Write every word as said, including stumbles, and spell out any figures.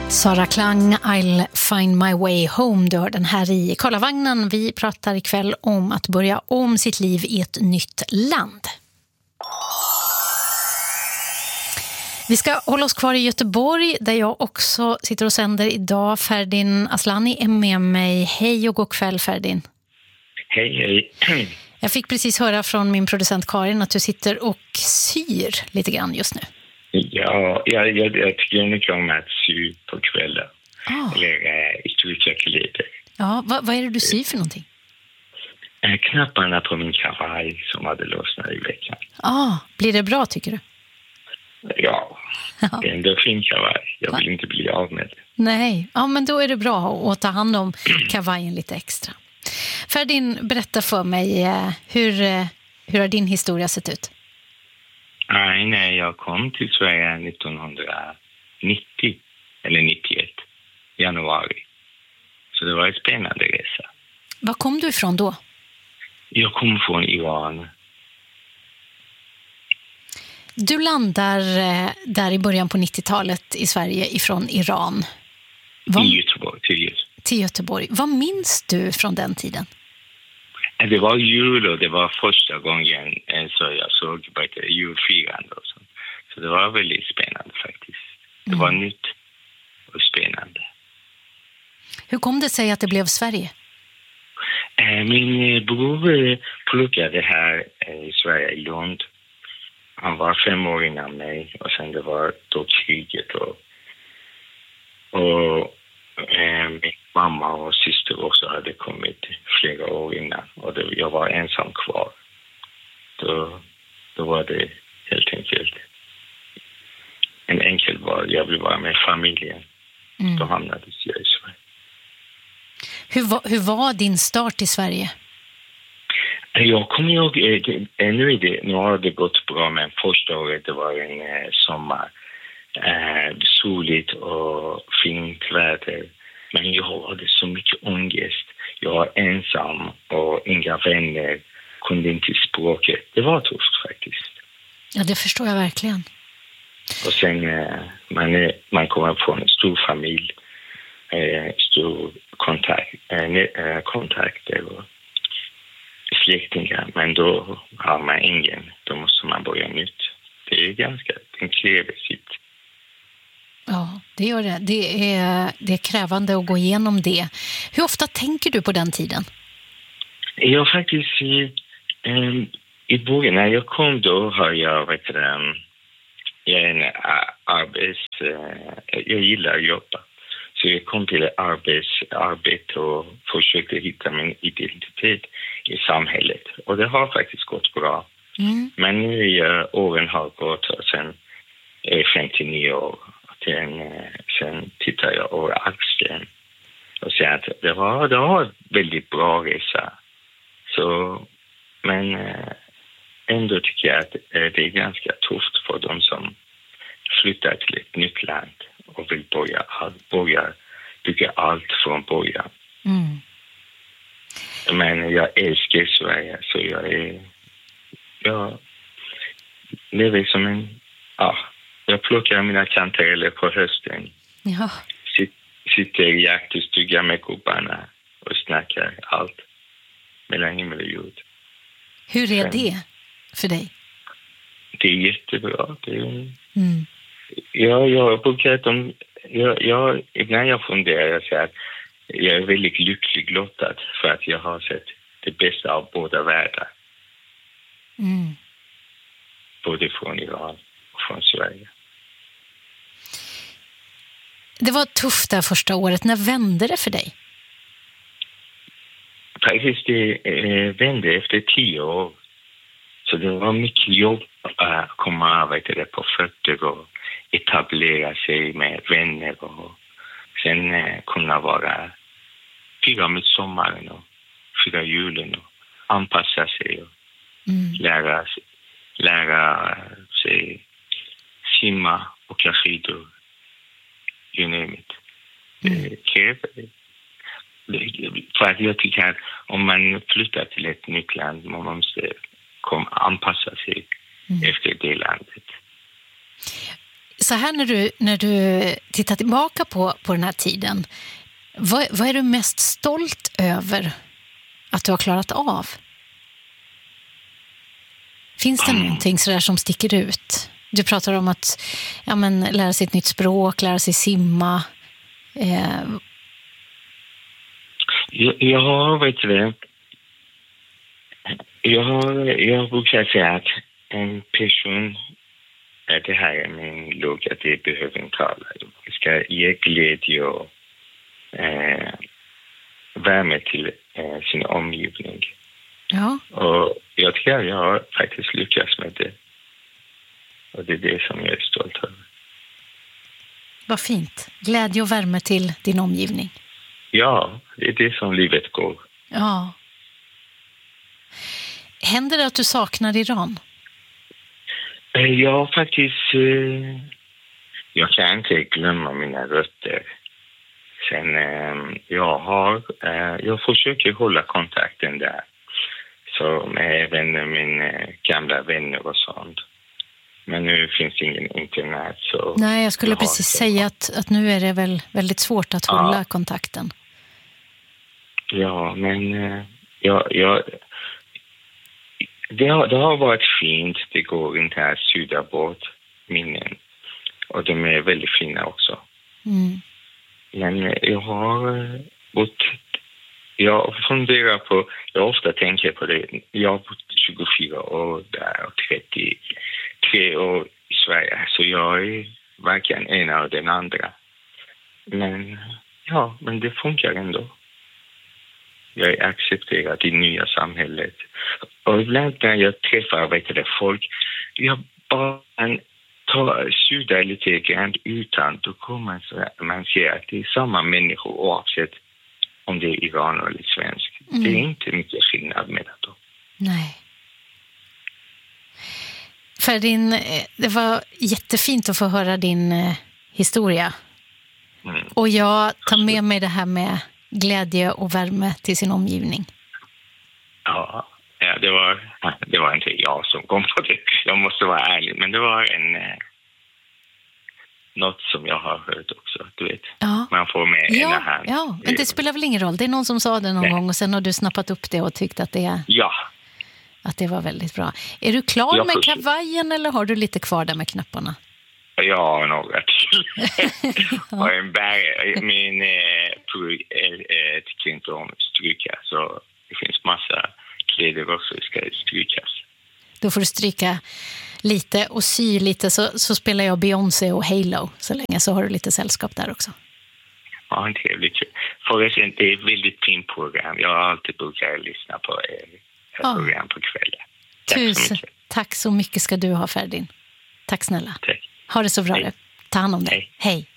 Sara Klang, I'll find my way home. Du hör den här i Karlavagnen. Vi pratar ikväll om att börja om sitt liv i ett nytt land. Vi ska hålla oss kvar i Göteborg där jag också sitter och sänder idag. Ferdin Aslani är med mig. Hej och god kväll, Ferdin. Hej, hej. Jag fick precis höra från min producent Karin att du sitter och syr lite grann just nu. Ja, jag, jag, jag tycker mycket om att sy på kvällen. Ah. Eller äh, stryka kläder. Ja, vad, vad är det du syr för någonting? Äh, knapparna på min kavaj som hade lossnat i veckan. Ah, blir det bra tycker du? Ja, Ja. det är ändå fin kavaj. Jag vill inte bli av med det. Nej, ja, men då är det bra att ta hand om kavajen lite extra. Ferdin, berätta för mig, eh, hur, eh, hur har din historia sett ut? Nej, nej, jag kom till Sverige nittonhundranittio eller nittioett, januari. Så det var en spännande resa. Var kom du ifrån då? Jag kom från Iran. Du landar eh, där i början på nittiotalet i Sverige ifrån Iran. Vad, I Göteborg, till Göteborg. till Göteborg. Vad minns du från den tiden? Det var jul och det var första gången så jag såg julfirande och så. Så det var väldigt spännande faktiskt. Det var Mm. nytt och spännande. Hur kom det sig att det blev Sverige? Min bror pluggade här i Sverige i Lund. Han var fem år innan mig och sen det var då kriget och, och eh, min mamma och syster också hade kommit flera år innan och det, jag var ensam kvar. Då, då var det helt enkelt en enkel val. Jag vill vara med familjen. Mm. Då hamnade jag i Sverige. Hur var, hur var din start i Sverige? Jag kommer ihåg, eh, nu, är det, nu har det gått bra, men första året det var en eh, sommar. Eh, soligt och fint väder. Men jag hade så mycket ångest. Jag var ensam och inga vänner. Kunde inte språket. Det var tufft faktiskt. Ja, det förstår jag verkligen. Och sen eh, man, är, man kommer från en stor familj. Eh, stor kontakt, eh, kontakter och släktingar. Men då har man ingen. Då måste man börja nytt. Det är ganska, det kräver sitt. Ja, det gör det. Det är, det är krävande att gå igenom det. Hur ofta tänker du på den tiden? Jag faktiskt i, um, i början när jag kom då har jag vet du, jag är en uh, arbets uh, jag gillar att jobba. Så jag kom till arbets, arbete och försökte hitta min identitet i samhället. Och det har faktiskt gått bra. Mm. Men nu uh, åren har gått och sen är jag femtionio år. Sen, sen tittar jag över axeln och säger att det var, det var väldigt bra resa. Så, men ändå tycker jag att det är ganska tufft för de som flyttar till ett nytt land och vill börja, börja bygga allt från början. Mm. Men jag älskar Sverige så jag är jag lever som en ja, jag plockar mina kantareller på hösten. Ja. Sitter i jaktstugan med gubbarna och snackar allt mellan himmel och jord. Hur är Sen, det för dig? Det är jättebra. Det är, mm. jag, jag brukar att de, jag, jag, ibland jag funderar jag säger att jag är väldigt lycklig lottad för att jag har sett det bästa av båda världar. Mm. Både från Iran och från Sverige. Det var tufft där första året. När vände det för dig? Faktiskt det eh, vände efter tio år. Så det var mycket jobb att komma vet du, på fötter och etablera sig med vänner. Och sen eh, kunna vara fira med sommaren och fira julen och anpassa sig och mm. lära, lära sig simma och skidor. You name it. Mm. Det för att jag tycker att om man flyttar till ett nytt land man måste kom, anpassa sig mm. efter det landet. så här när du, när du tittar tillbaka på, på den här tiden, vad, vad är du mest stolt över att du har klarat av? Finns det mm. någonting sådär som sticker ut? Du pratar om att ja, men, lära sig ett nytt språk, lära sig simma. Eh... Jag, jag har, vet du det, jag har, jag brukar säga att en person, det här är min logik, att det behöver inte tala. Vi ska ge glädje och eh, värme till eh, sin omgivning. Ja. Och jag tycker att jag har faktiskt lyckats med det. Och det är det som jag är stolt över. Vad fint. Glädje och värme till din omgivning. Ja, det är det som livet går. Ja. Händer det att du saknar Iran? Jag faktiskt... Eh, jag kan inte glömma mina rötter. Sen eh, jag har... Eh, jag försöker hålla kontakten där. Så med även mina gamla vänner och sånt. Men nu finns det ingen internet. Så nej, jag skulle jag precis säga att, att nu är det väl väldigt svårt att hålla ja. kontakten. Ja, men eh, jag... jag Det har, det har varit fint. Det går inte att sudda bort minnen. Och de är väldigt fina också. Mm. Men jag har bott... Jag funderar på... Jag ofta tänker på det. Jag har bott tjugofyra år där och trettiotre år i Sverige. Så jag är varken en av den andra. Men ja, men det funkar ändå. Jag är accepterad i nya samhället. Och ibland när jag träffar vet du, folk, jag bara tar sudda lite grann utan då kommer man se att det är samma människor oavsett om det är Iran eller svensk. Mm. Det är inte mycket skillnad med det då. Nej. Ferdin, det var jättefint att få höra din eh, historia. Mm. Och jag tar med mig det här med glädje och värme till sin omgivning. Ja, ja det, var, det var inte jag som kom på det. Jag måste vara ärlig. Men det var en eh, något som jag har hört också. Du vet, ja. Man får med ja, ena hand. Ja, men det spelar väl ingen roll. Det är någon som sa det någon Nej. gång och sen har du snappat upp det och tyckt att det, ja. att det var väldigt bra. Är du klar jag med förstår. kavajen eller har du lite kvar där med knapparna? Ja, några till. ja. Och en bär, min eh, tycker inte om stryka. Så det finns massa kläder också som ska strykas. Då får du stryka lite och sy lite så, så spelar jag Beyoncé och Halo så länge så har du lite sällskap där också. Ja, det är lite. Förresten, det är ett väldigt fint program. Jag har alltid brukat lyssna på er ja. program på kvällen. Tack Tusen, så mycket. Tack så mycket ska du ha, Ferdin. Tack snälla. Tack. Ha det så bra. Hej. Ta hand om dig. Hej. Hej.